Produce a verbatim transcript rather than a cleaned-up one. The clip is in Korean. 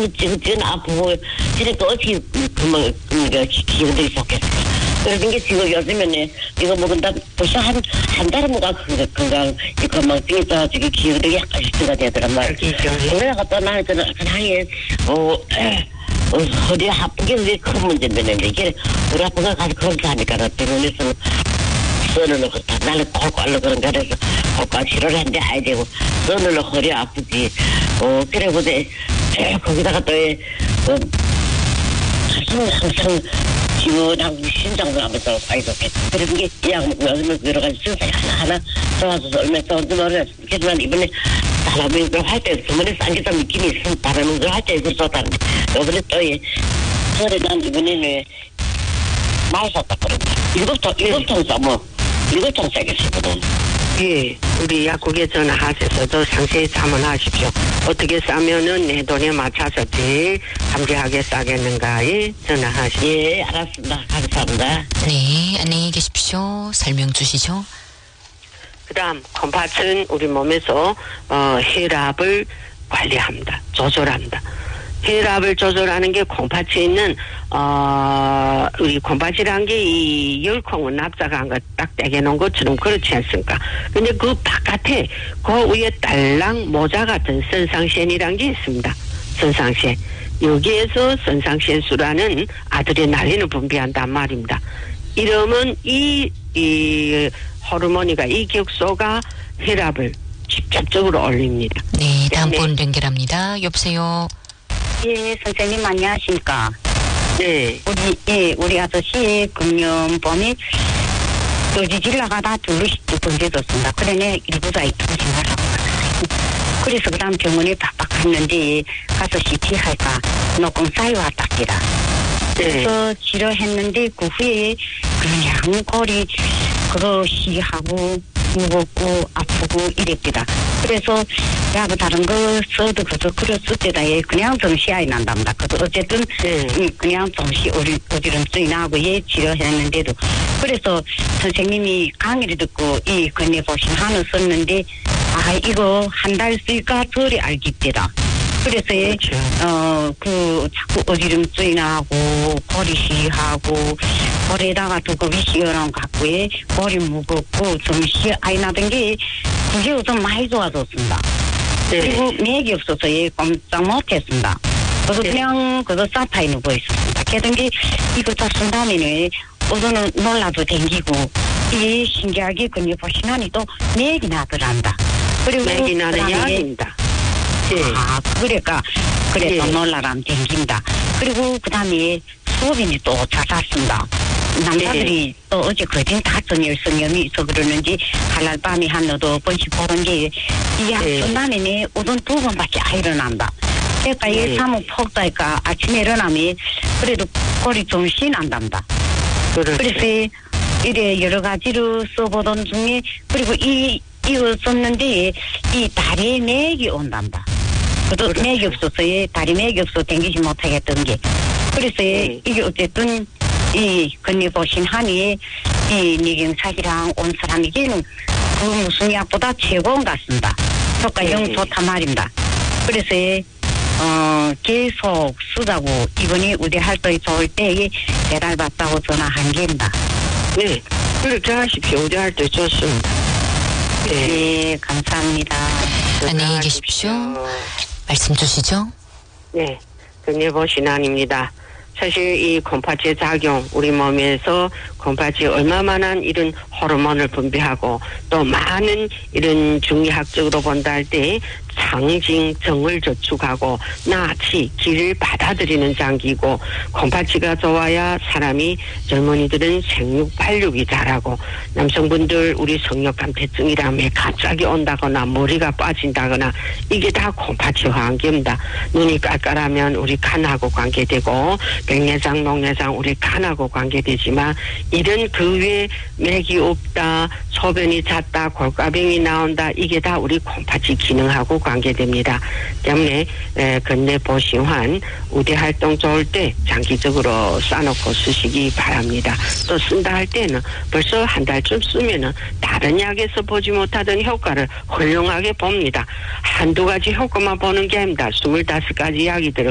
지금 아프고 그러니까 어떻게 그뭐 그 기운들이 좋겠을까. 그래서 이게 지금 요즘에는 이거 먹은다 벌써 한 한 달은 뭐가 건강 건강 이 건강증이 또 지금 기운들이 약간씩 들어가 되더란 말이지. 그래가 또 나는 저는 그냥 어. 어, 허리 아프게 왜 큰 문제인데 이게 우리 아빠가 가서 검사하니까 병원에서 선을 놓고 나는 콜콜로 그런가 그래서 콜콜 치료를 했는데 아이 되고 선을 허리 아프지. 어 그래 보대 거기다가 또 어, 항상 항상 지원하고 신장도 하면서 많이 좋겠다. 그래서 이게 약 먹으면 여러 가지 증상이 하나하나 좋아져서 얼마나 좋은지 모르겠어. 그렇지만 이번에 사람이 그걸 할때 주머니에 싼게 좀 있긴 있으면 다른 걸 할 때 그걸 좋다는데 이번에 또 이, 그래 난 이번에는 많이 샀다 그런다. 일곱 통, 일곱 통 싸뭐 일곱 통 싸겠거든. 예, 우리 약국에 전화하셔서도 상세히 자문하십시오. 어떻게 싸면은 내 돈에 맞춰서 제일 감지하게 싸겠는가에 전화하십시오. 예, 알았습니다. 감사합니다. 네, 안녕히 계십시오. 설명 주시죠. 그 다음, 콩팥은 우리 몸에서, 어, 혈압을 관리합니다. 조절합니다. 혈압을 조절하는 게 콩팥에 있는, 어, 우리 콩팥이라는 게 이 열콩을 납작한 거 딱 떼겨놓은 것처럼 그렇지 않습니까? 근데 그 바깥에, 그 위에 딸랑 모자 같은 선상腺이라는 게 있습니다. 선상腺. 여기에서 선상腺수라는 아드레날린을 분비한단 말입니다. 이러면 이, 이, 호르몬이가 이 격소가 혈압을 직접적으로 올립니다. 네, 다음 분 연결합니다. 여보세요. 예, 선생님 안녕하십니까? 네. 우리 예, 우리 아저씨 금년봄에 요지질 나가다 둘러시도 번져졌습니다. 그러네 일부자 이쁘게 생활하고 그래서 그 다음 병원에 박박 갔는데 가서 씨티 할까 노공 쌓여왔다 기라. 그래서 치료했는데 그 후에 그냥 골이 그거 시하고 무겁고 아프고 이랬기다. 그래서 야그 다른 거 써도 그저 그랬을 때다 예 그냥 정시 아이 난답니다. 그래서 어쨌든 네. 음, 그냥 정시 어리 어지럼증이 나고 예 치료했는데도 그래서 선생님이 강의를 듣고 이 건네 보신 한을 썼는데 아 이거 한 달 쓸까 덜이 알겠더라. 그래서 그렇죠. 어 그 자꾸 어지럼증이 나고 골이 시하고 골에다가 두꺼비 시어랑 갖고에 골이 무겁고 좀 시 아이 나던 게 그게 우선 많이 좋아졌습니다. 네. 그리고 맥이 없어서 예 꼼짝 못했습니다. 그래서 네. 그냥 그거 사파이 누워 있었습니다. 그랬던 게 이거 다 쓴 다음에는 우선은 놀라도 댕기고 이 신기하게 그녀 보시나니 또 맥이 나더란다. 그리고 맥이 나는 그다음에 약입니다. 네. 아, 그러니까, 그래서 네. 놀라람 댕긴다. 그리고 그 다음에 수업인이 또 찾았습니다. 남자들이 네. 또 어제 그진 다전 열성염이 있어 그러는지 할날 밤에 한 너도 번씩 보는 게 이 약 네. 쓴 다음에 우선 두 번밖에 안 일어난다. 그러니까 네. 이 사무 폭다니까 아침에 일어나면 그래도 꼬리 좀 신난답니다. 그렇죠. 그래서 이래 여러 가지로 써보던 중에 그리고 이 이거 썼는데 이 다리에 맥이 온단다. 그도 그렇죠. 맥이 없어서 예, 다리 맥이 없어 댕기지 못하겠던 게 그래서 예, 네. 이게 어쨌든 이 건네 보신 한이 이 니경사기랑 온 사람에게는 그 무슨 약보다 최고인 것 같습니다. 효과형 네. 좋단 말입니다. 그래서 예, 어 계속 쓰자고 이번에 우리 활동이 좋을 때에 배달 받다고 전화한 게입니다. 네. 그렇게 하십시오. 우리할 때 좋습니다. 네. 네, 감사합니다. 안녕히 계십시오. 말씀 주시죠. 네. 건네보신 아닙니다. 사실 이 콩팥의 작용, 우리 몸에서 콩팥이 얼마만한 이런 호르몬을 분비하고 또 많은 이런 중의학적으로 본다 할 때 상징정을 저축하고 나치, 기를 받아들이는 장기고 콩팥이가 좋아야 사람이 젊은이들은 생육, 발육이 잘하고 남성분들 우리 성욕감퇴증이라며 갑자기 온다거나 머리가 빠진다거나 이게 다 콩팥이와 관계입니다. 눈이 깔깔하면 우리 간하고 관계되고 백내장, 녹내장 우리 간하고 관계되지만 이런 그 외에 맥이 없다, 소변이 잦다, 골가병이 나온다 이게 다 우리 콩팥이 기능하고 관계됩니다. 때문에 건네 보시환 우대 활동 좋을 때 장기적으로 싸놓고 쓰시기 바랍니다. 또 쓴다 할 때는 벌써 한 달쯤 쓰면은 다른 약에서 보지 못하던 효과를 훌륭하게 봅니다. 한두 가지 효과만 보는 게 아닙니다. 스물다섯 가지 약이 들어